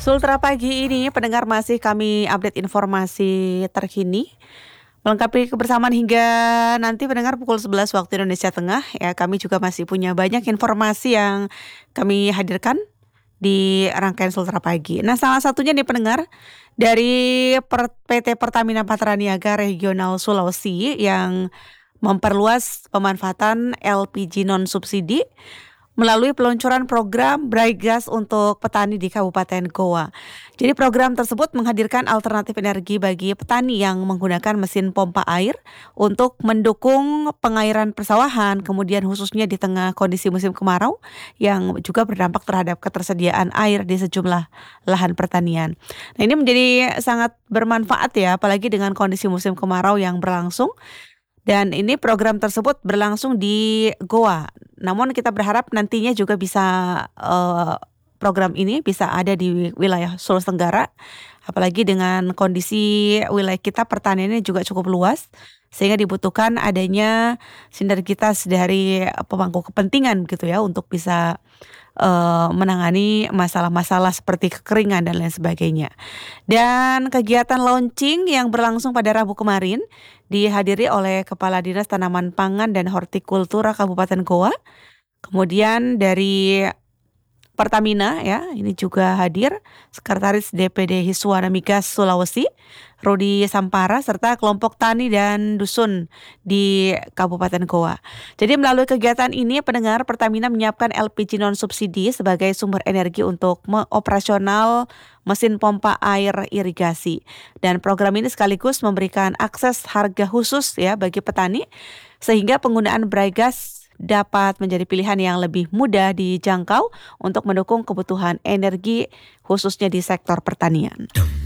Sultra pagi ini pendengar masih kami update informasi terkini. Melengkapi kebersamaan hingga nanti pendengar pukul 11 waktu Indonesia Tengah ya, kami juga masih punya banyak informasi yang kami hadirkan di rangkaian Sultra pagi. Nah, salah satunya nih pendengar dari PT Pertamina Patraniaga Regional Sulawesi yang memperluas pemanfaatan LPG non subsidi melalui peluncuran program Braigas untuk petani di Kabupaten Goa. Jadi program tersebut menghadirkan alternatif energi bagi petani yang menggunakan mesin pompa air untuk mendukung pengairan persawahan, kemudian khususnya di tengah kondisi musim kemarau yang juga berdampak terhadap ketersediaan air di sejumlah lahan pertanian. Nah, ini menjadi sangat bermanfaat ya, apalagi dengan kondisi musim kemarau yang berlangsung. Dan ini program tersebut berlangsung di Goa. Namun kita berharap nantinya juga bisa program ini bisa ada di wilayah Sulawesi Tenggara. Apalagi dengan kondisi wilayah kita pertaniannya juga cukup luas, sehingga dibutuhkan adanya sinergitas dari pemangku kepentingan gitu ya untuk bisa menangani masalah-masalah seperti kekeringan dan lain sebagainya. Dan kegiatan launching yang berlangsung pada Rabu kemarin dihadiri oleh Kepala Dinas Tanaman Pangan dan Hortikultura Kabupaten Goa. Kemudian dari Pertamina ya, ini juga hadir Sekretaris DPD Hiswana Migas Sulawesi, Rudi Sampara, serta kelompok tani dan dusun di Kabupaten Goa. Jadi melalui kegiatan ini pendengar, Pertamina menyiapkan LPG non subsidi sebagai sumber energi untuk operasional mesin pompa air irigasi. Dan program ini sekaligus memberikan akses harga khusus ya bagi petani, sehingga penggunaan Braigas dapat menjadi pilihan yang lebih mudah dijangkau untuk mendukung kebutuhan energi khususnya di sektor pertanian.